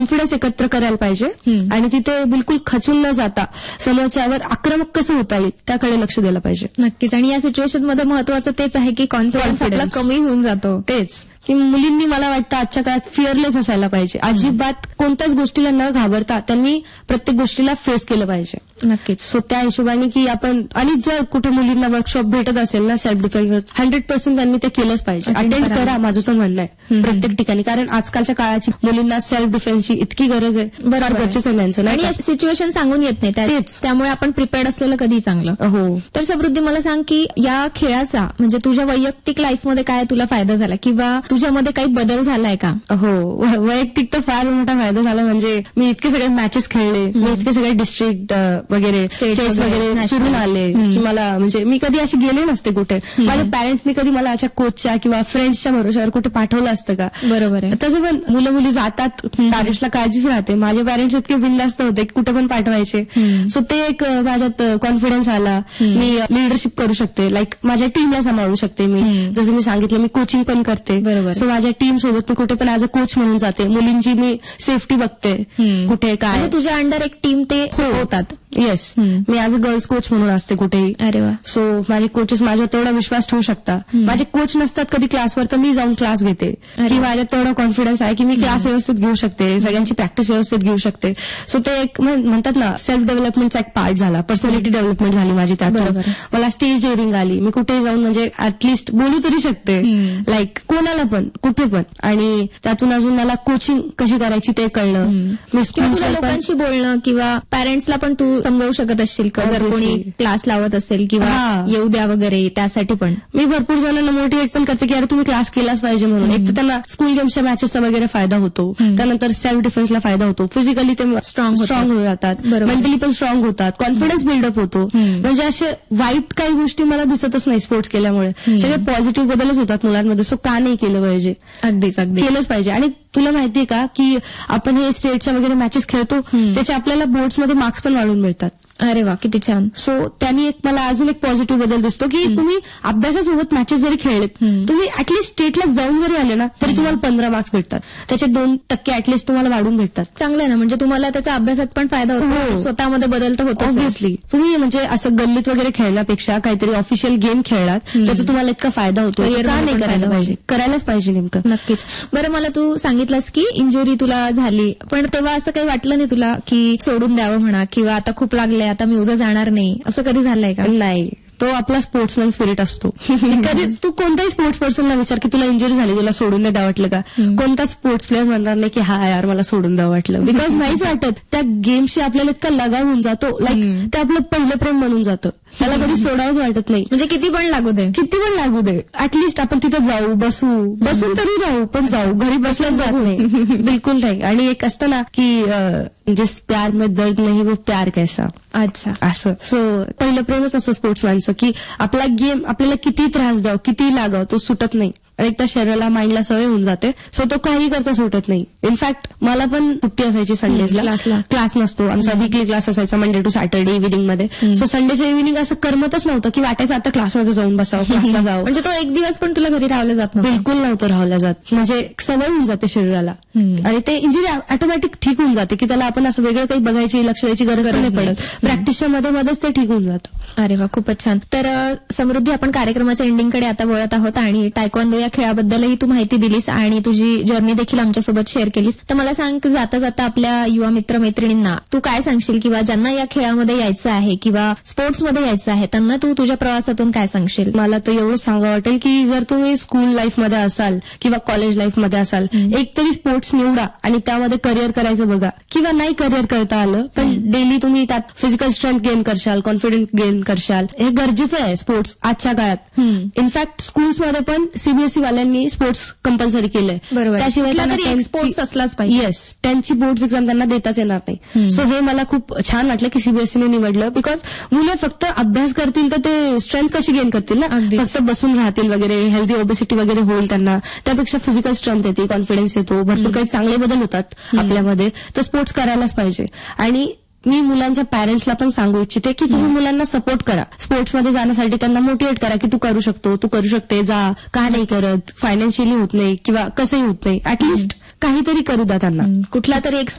Confidence एकत्र करायला पाहिजे आणि तिथे बिलकुल खचून न जाता समोरच्यावर आक्रमक कसं होता येईल त्याकडे लक्ष द्यायला पाहिजे. नक्कीच. आणि या सिच्युएशन मध्ये महत्वाचं तेच आहे की कॉन्फिडन्स आपला कमी होऊन जातो. तेच की मुलींनी मला वाटतं आजच्या काळात फिअरलेस असायला पाहिजे. अजिबात कोणत्याच गोष्टीला न घाबरता त्यांनी प्रत्येक गोष्टीला फेस केलं पाहिजे. नक्कीच. सो त्या हिशोबाने की आपण आणि जर कुठे मुलींना वर्कशॉप भेटत असेल ना सेल्फ डिफेन्स 100% त्यांनी ते केलंच पाहिजे. अटेंड करा माझं तर म्हणणं आहे प्रत्येक ठिकाणी. कारण आजकालच्या काळाची मुलींना सेल्फ डिफेन्सची इतकी गरज आहे. फार गरजेचं आहे त्यांचं. आणि सिच्युएशन सांगून येत नाही तेच. त्यामुळे आपण प्रिपेअर्ड असलेलं कधी चांगलं. हो. तर समृद्धी मला सांग की या खेळाचा म्हणजे तुझ्या वैयक्तिक लाईफमध्ये काय तुला फायदा झाला किंवा तुझ्यामध्ये काही बदल झालाय का? हो. वैयक्तिक तर फार मोठा फायदा झाला. म्हणजे मी इतके सगळे मॅचेस खेळले, मी इतके सगळे डिस्ट्रिक्ट वगैरे स्टेट्स वगैरे फिरून आले की मला म्हणजे मी कधी अशी गेले नसते कुठे. माझ्या पॅरेंट्सनी कधी मला अशा कोचच्या किंवा फ्रेंड्सच्या भरोशावर कुठे पाठवलं असतं का? बरोबर आहे. तसं पण मुलं मुली जातात, पॅरेंट्सला काळजीच राहते. माझे पॅरेंट्स इतके बिनधास्त होते की कुठे पण पाठवायचे. सो ते एक माझ्यात कॉन्फिडन्स आला. मी लिडरशिप करू शकते. लाईक माझ्या टीमला सांभाळू शकते मी. जसं मी सांगितलं मी कोचिंग पण करते. बरोबर. सो माझ्या टीम सोबत मी कुठे पण ऍज अ कोच म्हणून जाते. मुलींची मी सेफ्टी बघते कुठे काय. म्हणजे तुझ्या अंडर एक टीम ते होतात. Yes. Me as a girls coach म्हणून असते कुठेही. अरे वा. सो माझे कोचेस माझ्यावर तेवढा विश्वास ठेवू शकतात. माझे कोच नसतात कधी क्लासवर तर मी जाऊन क्लास घेते की माझ्यात तेवढा कॉन्फिडन्स आहे की मी क्लास व्यवस्थित घेऊ शकते, सगळ्यांची प्रॅक्टिस व्यवस्थित घेऊ शकते. सो ते एक म्हणतात ना सेल्फ डेव्हलपमेंटचा एक पार्ट झाला. पर्सनॅलिटी डेव्हलपमेंट झाली माझी त्यातून. मला स्टेज डेअरिंग आली. मी कुठेही जाऊन म्हणजे ऍटलिस्ट बोलू तरी शकते. लाईक कोणाला पण कुठे पण. आणि त्यातून अजून मला कोचिंग कशी करायची ते कळलं. मी तुला लोकांशी बोलणं किंवा पॅरेंट्सला पण तू समजावू शकत असशील का जर कोणी क्लास लावत असेल किंवा येऊ द्या वगैरे त्यासाठी पण. मी भरपूर जणांना मोटिवेट पण करते की अरे तुम्ही क्लास केलाच पाहिजे म्हणून. एक तर त्यांना स्कूल गेम्सच्या मॅचेसचा वगैरे फायदा होतो. त्यानंतर सेल्फ डिफेन्सला फायदा होतो. फिजिकली ते स्ट्रॉंग होऊन जातात. मेंटली पण स्ट्रॉंग होतात. कॉन्फिडन्स बिल्डअप होतो. म्हणजे असे वाईट काही गोष्टी मला दिसतच नाही स्पोर्ट्स केल्यामुळे. सगळे पॉझिटिव्ह बदलच होतात मुलांमध्ये. सो का नाही केलं पाहिजे? अगदीच केलंच पाहिजे. आणि तुला माहितीये का की आपण हे स्टेटच्या वगैरे मॅचेस खेळतो त्याचे आपल्याला बोर्ड्समध्ये मार्क्स पण वाढून मिळतात. अरे वा, किती छान. सो त्यांनी एक मला अजून एक पॉझिटिव्ह बदल दिसतो की तुम्ही अभ्यासासोबत मॅचेस जरी खेळलेत, तुम्ही ऍटलीस्ट स्टेटला जाऊन जरी आले ना तरी तुम्हाला 15 मार्क्स भेटतात. त्याचे 2% ऍटलीस्ट तुम्हाला वाढून भेटतात. चांगलं आहे ना. म्हणजे तुम्हाला त्याचा अभ्यासात पण फायदा होतो, स्वतःमध्ये बदल तर होतो. ऑब्व्हियसली तुम्ही म्हणजे असं गल्लीत वगैरे खेळण्यापेक्षा काहीतरी ऑफिशियल गेम खेळलात त्याचा तुम्हाला इतका फायदा होतो. का नाही करायला पाहिजे? करायलाच पाहिजे नेमकं. नक्कीच. बरं, मला तू सांगितलंस की इंजुरी तुला झाली, पण तेव्हा असं काही वाटलं नाही तुला की सोडून द्यावं म्हणा किंवा आता खूप लागले आता मी उद्या जाणार नाही, असं कधी झालंय का? नाही. तो आपला स्पोर्ट्समॅन स्पिरिट असतो. कधीच तू कोणत्याही स्पोर्ट्स पर्सनला विचार की तुला इंजुरी झाली, तुला सोडून नाही द्यावं वाटलं का? कोणता स्पोर्ट्स प्लेअर म्हणणार नाही की हा यार मला सोडून द्यावं वाटलं. बिकॉज नाहीच वाटत. त्या गेमशी आपल्याला इतका लगाव होऊन जातो. लाईक ते आपलं पहिलं प्रेम बनून जातं. त्याला कधी सोडावंच वाटत नाही. म्हणजे किती पण लागू दे ऍटलीस्ट आपण तिथे जाऊ, बसून तरी राहू, पण जाऊ. घरी बसल्याच जात नाही. बिलकुल नाही. आणि एक असतं ना की जिस प्यार में दर्द नहीं वो प्यार कैसा. अच्छा. असं. सो पहिलं प्रेमच असं स्पोर्ट्समॅनचं की आपला गेम आपल्याला किती त्रास द्याव, किती लागाव, तो सुटत नाही. एकदा शरीराला माइंडला सवय होऊन जाते. सो तो काही करता सुटत नाही. इनफॅक्ट मला पण सुट्टी असायची संडेजला. क्लास नसतो आमचा. वीकली क्लास असायचा मंडे टू सॅटर्डे इव्हिनिंग मध्ये. सो संडेच्या इव्हिनिंग असं करमतच नव्हतं की वाटायचं आता क्लासमध्ये जाऊन बसावं, क्लासला जावं. म्हणजे तो एक दिवस पण तुला घरी राहावलं जात नव्हतं? बिलकुल नव्हतं राहावलं जात. म्हणजे सवय होऊन जाते शरीराला आणि ते इंजुरी ऑटोमॅटिक ठीक होऊन जाते की त्याला आपण असं वेगळं काही बघायची, लक्ष द्यायची गरज नाही पडत. प्रॅक्टिसच्या मध्येच ते ठीक होऊन जातं. अरे वा, खूपच छान. तर समृद्धी, आपण कार्यक्रमाच्या एंडिंगकडे आता वळत आहोत आणि टायक्वांदो या खेळाबद्दलही तू माहिती दिलीस आणि तुझी जर्नी देखील आमच्यासोबत शेअर केलीस. तर मला सांग, जाता जाता आपल्या युवा मित्र मैत्रिणींना तू काय सांगशील किंवा ज्यांना या खेळामध्ये यायचं आहे किंवा स्पोर्ट्समध्ये यायचं आहे त्यांना तू तुझ्या प्रवासातून काय सांगशील? मला तर एवढं सांगावं वाटेल की जर तुम्ही स्कूल लाईफमध्ये असाल किंवा कॉलेज लाईफमध्ये असाल, एक तरी स्पोर्ट्स निवडा आणि त्यामध्ये करिअर करायचं बघा. किंवा नाही करिअर करता आलं पण डेली तुम्ही त्यात physical strength gain करशाल, confidence gain करशाल. हे गरजेचं आहे स्पोर्ट्स आजच्या काळात. इनफॅक्ट स्कूल्समध्ये पण सीबीएसई वाल्यांनी स्पोर्ट्स कंपल्सरी केलंय. त्याशिवाय स्पोर्ट्स असलाच पाहिजे. येस, त्यांची बोर्ड्स एक्झाम त्यांना देताच येणार नाही. सो हे मला खूप छान वाटलं की सीबीएसईने निवडलं. बिकॉज मुलं फक्त अभ्यास करतील तर ते स्ट्रेंथ कशी गेन करतील ना, फक्त बसून राहतील वगैरे, हेल्दी ओबेसिटी वगैरे होईल त्यांना. त्यापेक्षा फिजिकल स्ट्रेंथ येते, कॉन्फिडन्स येतो, भरपूर काही चांगले बदल होतात आपल्यामध्ये. तर स्पोर्ट्स करायलाच पाहिजे. आणि मी मुलांच्या पॅरेंट्सला पण सांगू इच्छिते की तुम्ही मुलांना सपोर्ट करा स्पोर्ट्समध्ये जाण्यासाठी. त्यांना मोटिवेट करा की तू करू शकतो, तू करू शकते, जा, का नाही करत, फायनान्शियली होत नाही किंवा कसंही होत नाही, ऍटलिस्ट काहीतरी करू द्या त्यांना. कुठला तरी एक